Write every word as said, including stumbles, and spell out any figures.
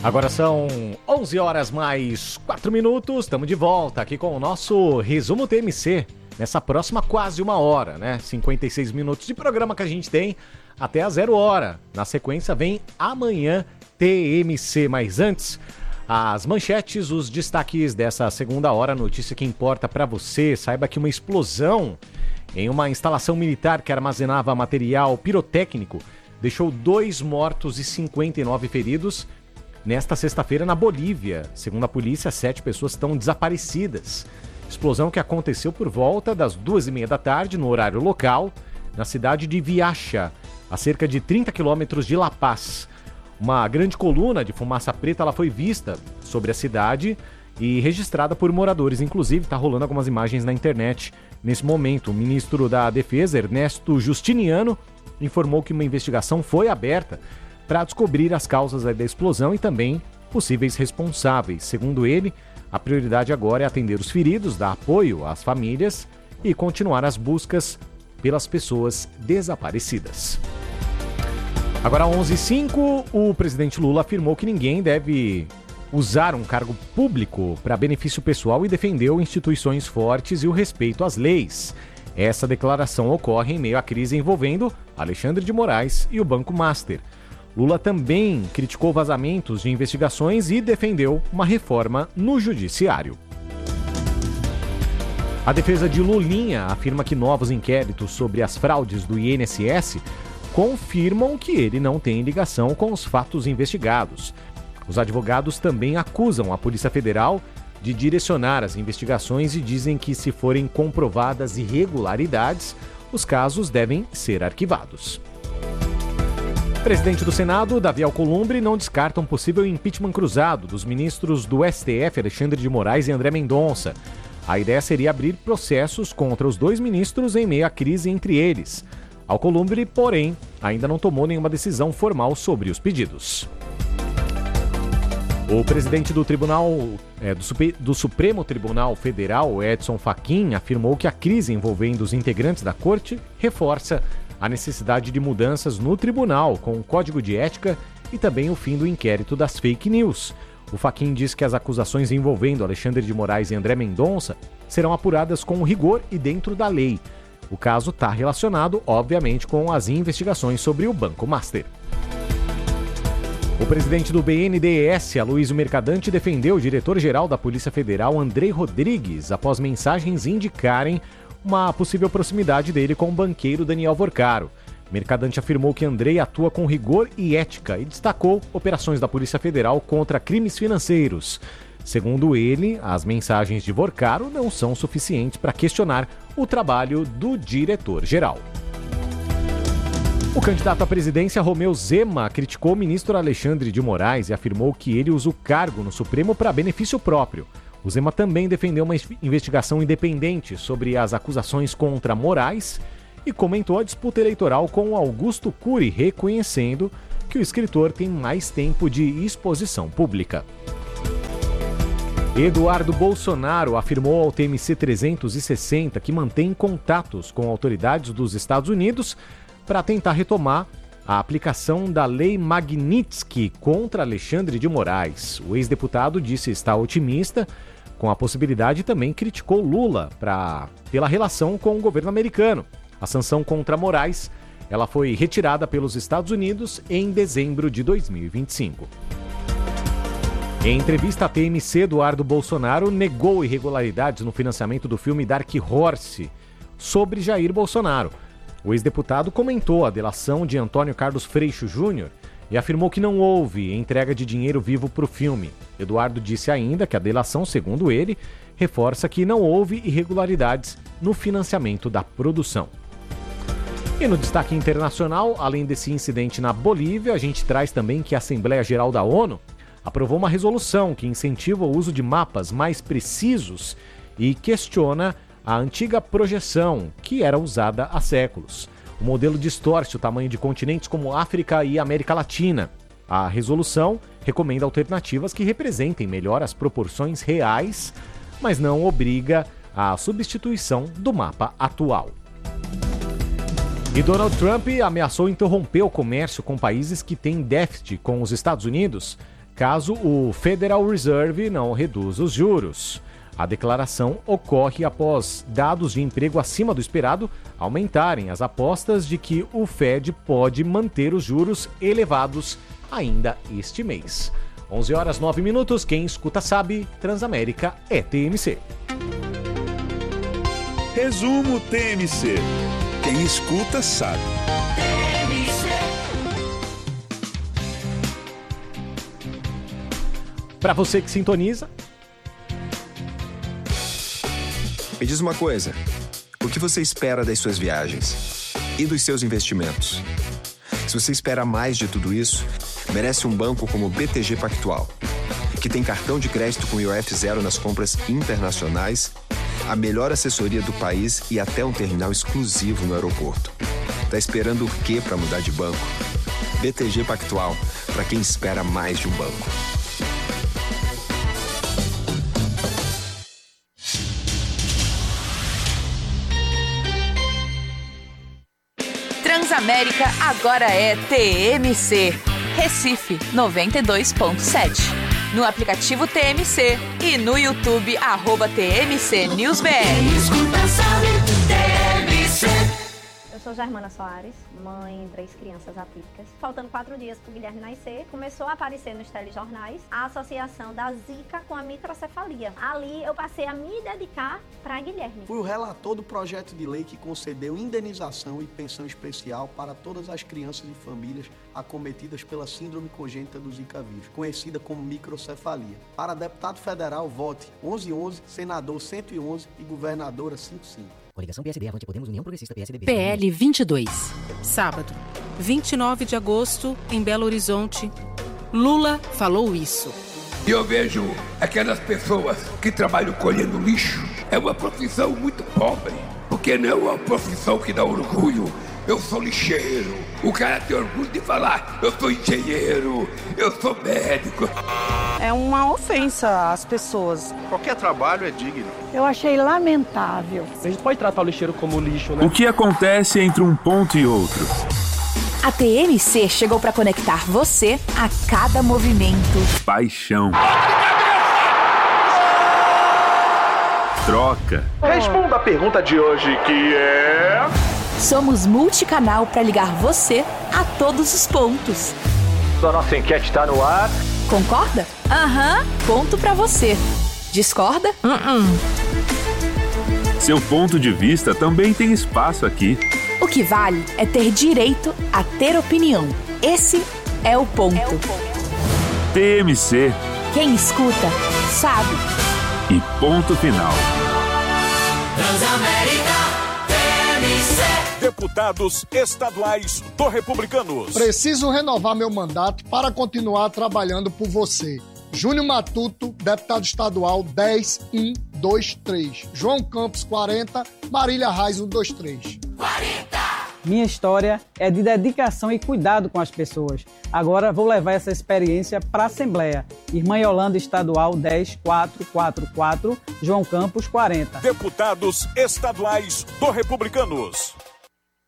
Agora são onze horas mais quatro minutos, estamos de volta aqui com o nosso resumo T M C, nessa próxima quase uma hora, né? cinquenta e seis minutos de programa que a gente tem até a zero hora. Na sequência vem amanhã T M C, mas antes, as manchetes, os destaques dessa segunda hora, notícia que importa para você. Saiba que uma explosão em uma instalação militar que armazenava material pirotécnico deixou dois mortos e cinquenta e nove feridos nesta sexta-feira na Bolívia. Segundo a polícia, sete pessoas estão desaparecidas. Explosão que aconteceu por volta das duas e meia da tarde, no horário local, na cidade de Viacha, a cerca de trinta quilômetros de La Paz. Uma grande coluna de fumaça preta ela foi vista sobre a cidade e registrada por moradores. Inclusive, está rolando algumas imagens na internet nesse momento. O ministro da Defesa, Ernesto Justiniano, informou que uma investigação foi aberta para descobrir as causas da explosão e também possíveis responsáveis. Segundo ele, a prioridade agora é atender os feridos, dar apoio às famílias e continuar as buscas pelas pessoas desaparecidas. Agora, onze e cinco, o presidente Lula afirmou que ninguém deve usar um cargo público para benefício pessoal e defendeu instituições fortes e o respeito às leis. Essa declaração ocorre em meio à crise envolvendo Alexandre de Moraes e o Banco Master. Lula também criticou vazamentos de investigações e defendeu uma reforma no judiciário. A defesa de Lulinha afirma que novos inquéritos sobre as fraudes do I N S S confirmam que ele não tem ligação com os fatos investigados. Os advogados também acusam a Polícia Federal de direcionar as investigações e dizem que, se forem comprovadas irregularidades, os casos devem ser arquivados. O presidente do Senado, Davi Alcolumbre, não descarta um possível impeachment cruzado dos ministros do S T F, Alexandre de Moraes e André Mendonça. A ideia seria abrir processos contra os dois ministros em meio à crise entre eles. Alcolumbre, porém, ainda não tomou nenhuma decisão formal sobre os pedidos. O presidente do Tribunal é, do, Supre, do Supremo Tribunal Federal, Edson Fachin, afirmou que a crise envolvendo os integrantes da corte reforça a necessidade de mudanças no tribunal, com o código de ética e também o fim do inquérito das fake news. O Fachin diz que as acusações envolvendo Alexandre de Moraes e André Mendonça serão apuradas com rigor e dentro da lei. O caso está relacionado, obviamente, com as investigações sobre o Banco Master. O presidente do B N D E S, Aloysio Mercadante, defendeu o diretor-geral da Polícia Federal, Andrei Rodrigues, após mensagens indicarem uma possível proximidade dele com o banqueiro Daniel Vorcaro. Mercadante afirmou que Andrei atua com rigor e ética e destacou operações da Polícia Federal contra crimes financeiros. Segundo ele, as mensagens de Vorcaro não são suficientes para questionar o trabalho do diretor-geral. O candidato à presidência, Romeu Zema, criticou o ministro Alexandre de Moraes e afirmou que ele usa o cargo no Supremo para benefício próprio. O Zema também defendeu uma investigação independente sobre as acusações contra Moraes e comentou a disputa eleitoral com Augusto Cury, reconhecendo que o escritor tem mais tempo de exposição pública. Eduardo Bolsonaro afirmou ao T M C trezentos e sessenta que mantém contatos com autoridades dos Estados Unidos para tentar retomar a aplicação da Lei Magnitsky contra Alexandre de Moraes. O ex-deputado disse estar otimista com a possibilidade e também criticou Lula pra, pela relação com o governo americano. A sanção contra Moraes ela foi retirada pelos Estados Unidos em dezembro de dois mil e vinte e cinco. Em entrevista à T M C, Eduardo Bolsonaro negou irregularidades no financiamento do filme Dark Horse sobre Jair Bolsonaro. O ex-deputado comentou a delação de Antônio Carlos Freixo Júnior e afirmou que não houve entrega de dinheiro vivo para o filme. Eduardo disse ainda que a delação, segundo ele, reforça que não houve irregularidades no financiamento da produção. E no destaque internacional, além desse incidente na Bolívia, a gente traz também que a Assembleia Geral da ONU aprovou uma resolução que incentiva o uso de mapas mais precisos e questiona a antiga projeção, que era usada há séculos. O modelo distorce o tamanho de continentes como África e América Latina. A resolução recomenda alternativas que representem melhor as proporções reais, mas não obriga à substituição do mapa atual. E Donald Trump ameaçou interromper o comércio com países que têm déficit com os Estados Unidos caso o Federal Reserve não reduza os juros. A declaração ocorre após dados de emprego acima do esperado aumentarem as apostas de que o Fed pode manter os juros elevados ainda este mês. onze horas nove minutos, quem escuta sabe, Transamérica é T M C. Resumo T M C. Quem escuta sabe. Para você que sintoniza. Me diz uma coisa, o que você espera das suas viagens e dos seus investimentos? Se você espera mais de tudo isso, merece um banco como o B T G Pactual, que tem cartão de crédito com I O F zero nas compras internacionais, a melhor assessoria do país e até um terminal exclusivo no aeroporto. Tá esperando o quê para mudar de banco? B T G Pactual, para quem espera mais de um banco. Transamérica agora é T M C. Recife noventa e dois ponto sete. No aplicativo T M C e no YouTube, arroba T M C News B R. Eu sou Germana Soares, mãe de três crianças atípicas. Faltando quatro dias para o Guilherme nascer, começou a aparecer nos telejornais a associação da Zika com a microcefalia. Ali eu passei a me dedicar para Guilherme. Fui o relator do projeto de lei que concedeu indenização e pensão especial para todas as crianças e famílias acometidas pela síndrome congênita do Zika vírus, conhecida como microcefalia. Para deputado federal, vote onze onze, senador cento e onze e governadora cinquenta e cinco. Coligação P S D, Avante Podemos, União Progressista, P S D B. P L vinte e dois. Sábado, vinte e nove de agosto, em Belo Horizonte. Lula falou isso. E eu vejo aquelas pessoas que trabalham colhendo lixo. É uma profissão muito pobre, porque não é uma profissão que dá orgulho. Eu sou lixeiro. O cara tem orgulho de falar, eu sou engenheiro, eu sou médico. É uma ofensa às pessoas. Qualquer trabalho é digno. Eu achei lamentável. A gente pode tratar o lixeiro como lixo, né? O que acontece entre um ponto e outro? A T M C chegou para conectar você a cada movimento. Paixão. Troca. Responda a pergunta de hoje, que é... Somos multicanal para ligar você a todos os pontos. A nossa enquete está no ar. Concorda? Aham, uhum. Ponto para você. Discorda? Uh-uh. Seu ponto de vista também tem espaço aqui. O que vale é ter direito a ter opinião. Esse é o ponto. É o ponto. T M C. Quem escuta, sabe. E ponto final. Transamérica. Deputados estaduais do Republicanos. Preciso renovar meu mandato para continuar trabalhando por você. Júnior Matuto, deputado estadual dez um dois três. João Campos, quarenta. Marília Reis, um dois três. quarenta! Minha história é de dedicação e cuidado com as pessoas. Agora vou levar essa experiência para a Assembleia. Irmã Yolanda Estadual dez quatro quatro quatro. João Campos, quarenta. Deputados estaduais do Republicanos.